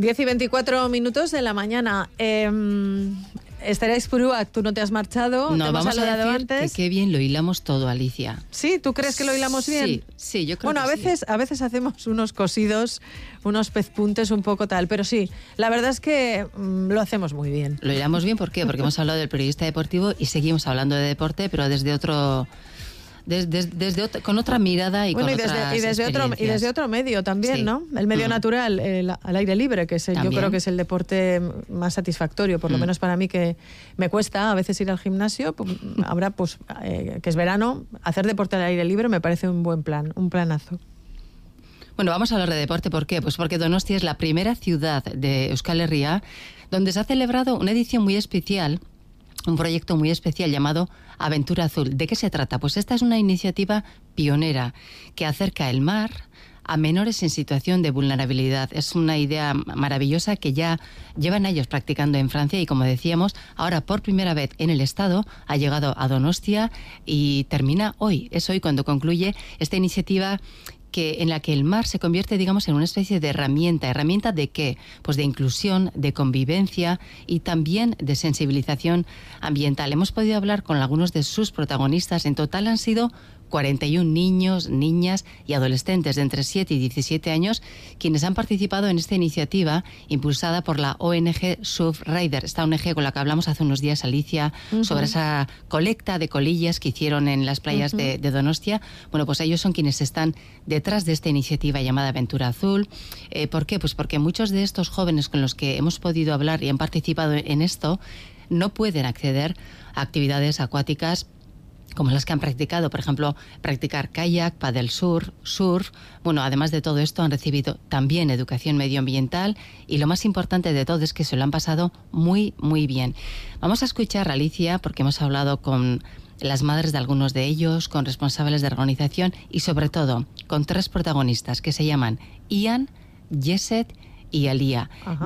10:24 de la mañana. Esther Aizpurua, tú no te has marchado. No, te hemos vamos a saludado decir antes. que qué bien lo hilamos todo, Alicia. ¿Sí? ¿Tú crees que lo hilamos bien? Sí, yo creo que sí. A veces hacemos unos cosidos, unos pezpuntes un poco tal, pero sí, la verdad es que lo hacemos muy bien. Lo hilamos bien, ¿por qué? Porque hemos hablado del periodista deportivo y seguimos hablando de deporte, pero desde otro... con otra mirada y bueno, con otras experiencias. Y desde otro medio también, sí. ¿No? El medio natural, al aire libre, que es yo creo que es el deporte más satisfactorio, por lo menos para mí, que me cuesta a veces ir al gimnasio. Ahora, que es verano, hacer deporte al aire libre me parece un buen plan, un planazo. Bueno, vamos a hablar de deporte. ¿Por qué? Pues porque Donostia es la primera ciudad de Euskal Herria donde se ha celebrado una edición muy especial, un proyecto muy especial llamado Aventura Azul. ¿De qué se trata? Pues esta es una iniciativa pionera que acerca el mar a menores en situación de vulnerabilidad. Es una idea maravillosa que ya llevan años practicando en Francia y, como decíamos, ahora por primera vez en el Estado ha llegado a Donostia y termina hoy. Es hoy cuando concluye esta iniciativa en la que el mar se convierte, digamos, en una especie de herramienta. ¿Herramienta de qué? Pues de inclusión, de convivencia y también de sensibilización ambiental. Hemos podido hablar con algunos de sus protagonistas. En total han sido 41 niños, niñas y adolescentes de entre 7 y 17 años quienes han participado en esta iniciativa impulsada por la ONG Surfrider, esta ONG con la que hablamos hace unos días, Alicia, sobre esa colecta de colillas que hicieron en las playas de Donostia. Bueno, pues ellos son quienes están detrás de esta iniciativa llamada Aventura Azul. ¿Por qué? Pues porque muchos de estos jóvenes con los que hemos podido hablar y han participado en esto no pueden acceder a actividades acuáticas como las que han practicado, por ejemplo, practicar kayak, paddle surf. Bueno, además de todo esto han recibido también educación medioambiental y lo más importante de todo es que se lo han pasado muy, muy bien. Vamos a escuchar a Alicia porque hemos hablado con las madres de algunos de ellos, con responsables de organización y sobre todo con 3 protagonistas que se llaman Ian, Jesset y Alia.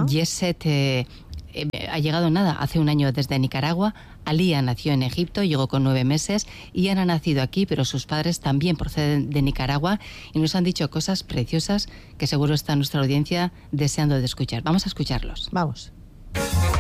Jesset ha llegado hace un año desde Nicaragua. Alia nació en Egipto, llegó con 9 meses. Ian ha nacido aquí, pero sus padres también proceden de Nicaragua y nos han dicho cosas preciosas que seguro está nuestra audiencia deseando de escuchar. Vamos a escucharlos. Vamos.